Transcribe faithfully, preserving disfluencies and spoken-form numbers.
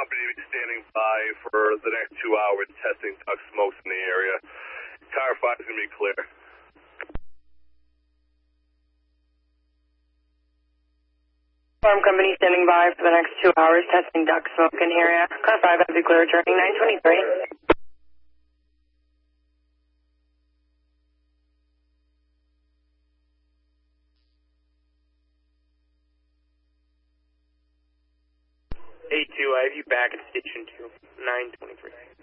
company to be standing by for the next two hours testing duct smokes in the area. Tower five is going to be clear. Farm company standing by for the next two hours testing duct smoke in the area. Car five, that'd be clear, returning nine twenty-three. A two, I have you back at station two, nine twenty-three.